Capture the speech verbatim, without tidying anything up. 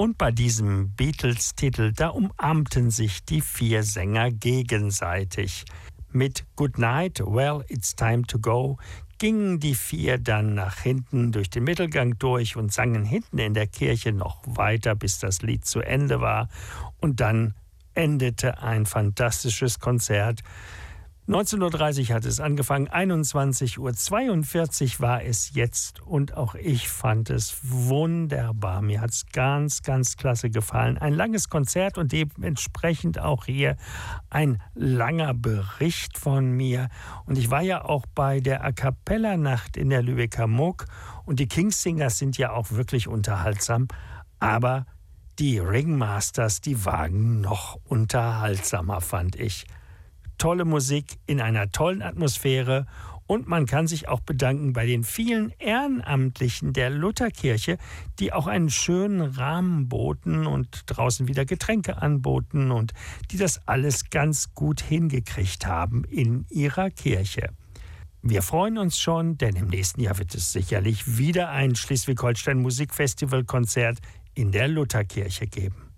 Und bei diesem Beatles-Titel, da umarmten sich die vier Sänger gegenseitig. Mit Good Night, Well, It's Time to Go gingen die vier dann nach hinten durch den Mittelgang durch und sangen hinten in der Kirche noch weiter, bis das Lied zu Ende war. Und dann endete ein fantastisches Konzert. neunzehn Uhr dreißig hat es angefangen, einundzwanzig Uhr zweiundvierzig war es jetzt und auch ich fand es wunderbar. Mir hat es ganz, ganz klasse gefallen. Ein langes Konzert und dementsprechend auch hier ein langer Bericht von mir. Und ich war ja auch bei der A-Cappella-Nacht in der Lübecker Muck und die Kingsingers sind ja auch wirklich unterhaltsam, aber die Ringmasters, die waren noch unterhaltsamer, fand ich. Tolle Musik in einer tollen Atmosphäre und man kann sich auch bedanken bei den vielen Ehrenamtlichen der Lutherkirche, die auch einen schönen Rahmen boten und draußen wieder Getränke anboten und die das alles ganz gut hingekriegt haben in ihrer Kirche. Wir freuen uns schon, denn im nächsten Jahr wird es sicherlich wieder ein Schleswig-Holstein Musikfestival-Konzert in der Lutherkirche geben.